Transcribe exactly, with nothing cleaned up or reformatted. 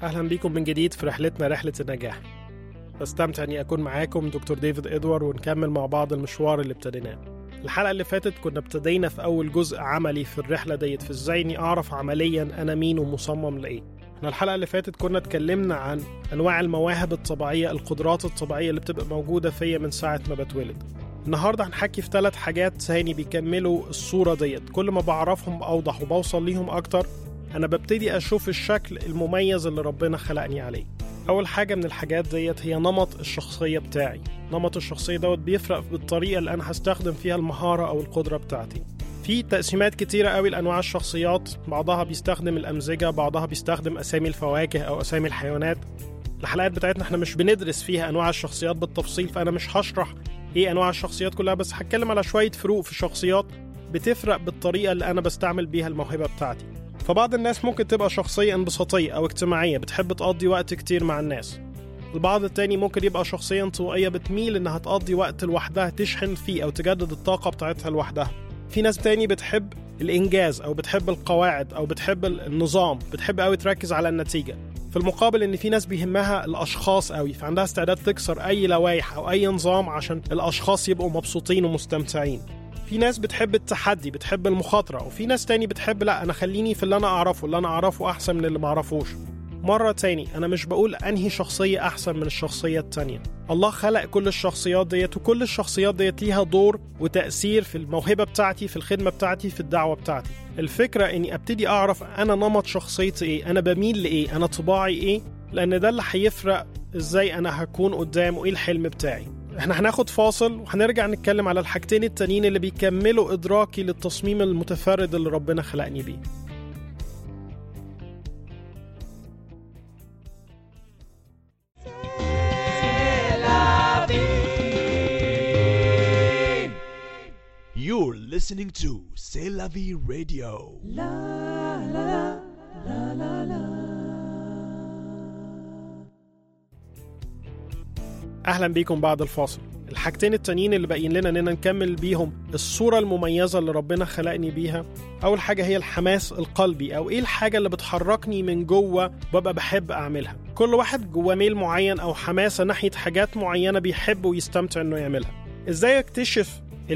أهلا بيكم من جديد في رحلتنا رحلة النجاح. بستمتع أني أكون معاكم دكتور ديفيد إدوار ونكمل مع بعض المشوار اللي ابتديناه. الحلقة اللي فاتت كنا ابتدينا في أول جزء عملي في الرحلة ديت، في إزاي أني أعرف عمليا أنا مين ومصمم لإيه. احنا الحلقة اللي فاتت كنا اتكلمنا عن أنواع المواهب الطبيعية، القدرات الطبيعية اللي بتبقى موجودة فيا من ساعة ما بتولد. النهاردة هنحكي في ثلاث حاجات ثاني بيكملوا الصورة ديت. كل ما بعرفهم أوضح وبوصل ليهم أكتر أنا ببتدي أشوف الشكل المميز اللي ربنا خلقني عليه. أول حاجة من الحاجات ديت هي نمط الشخصية بتاعي. نمط الشخصية دوت بيفرق بالطريقة اللي أنا هستخدم فيها المهارة أو القدرة بتاعتي. في تقسيمات كتيرة قوي لأنواع الشخصيات، بعضها بيستخدم الأمزجة، بعضها بيستخدم أسامي الفواكه أو أسامي الحيوانات. الحلقات بتاعتنا احنا مش بندرس فيها أنواع الشخصيات بالتفصيل، فأنا مش هشرح إيه أنواع الشخصيات كلها، بس هتكلم على شوية فروق في الشخصيات بتفرق بالطريقة اللي أنا بستعمل بيها الموهبة بتاعتي. فبعض الناس ممكن تبقى شخصية انبساطية أو اجتماعية، بتحب تقضي وقت كتير مع الناس. البعض التاني ممكن يبقى شخصية انطوائية، بتميل إنها تقضي وقت لوحدها تشحن فيه أو تجدد الطاقة بتاعتها لوحدها. في ناس تاني بتحب الإنجاز أو بتحب القواعد أو بتحب النظام، بتحب أوي تركز على النتيجة. في المقابل إن في ناس بيهمها الأشخاص أوي، فعندها استعداد تكسر أي لوائح أو أي نظام عشان الأشخاص يبقوا مبسوطين ومستمتعين. في ناس بتحب التحدي، بتحب المخاطرة. وفي ناس تاني بتحب لا، أنا خليني في اللي أنا أعرفه، اللي أنا أعرفه أحسن من اللي ما أعرفوش. مرة تاني أنا مش بقول أنهي شخصية أحسن من الشخصية التانية. الله خلق كل الشخصيات ديت، وكل الشخصيات ديت ليها دور وتأثير في الموهبة بتاعتي، في الخدمة بتاعتي، في الدعوة بتاعتي. الفكرة إني أبتدي أعرف أنا نمط شخصيتي إيه، أنا بميل لإيه، أنا طباعي إيه، لأن ده اللي هيفرق إزاي أنا هكون قدام وإيه الحلم بتاعي. احنا هناخد فاصل وهنرجع نتكلم على الحاجتين التانيين اللي بيكملوا إدراكي للتصميم المتفرد اللي ربنا خلقني بيه. You're listening to C'est la vie radio. La la la la la. أهلا بيكم بعد الفاصل. الحاجتين التانيين اللي باقيين لنا إننا نكمل بيهم الصورة المميزة اللي ربنا خلقني بيها. أول حاجة هي الحماس القلبي، أو إيه الحاجة اللي بتحركني من جوه وببقى بحب أعملها. كل واحد جوه ميل معين أو حماسة ناحية حاجات معينة بيحب ويستمتع إنه يعملها. إزاي أكتشف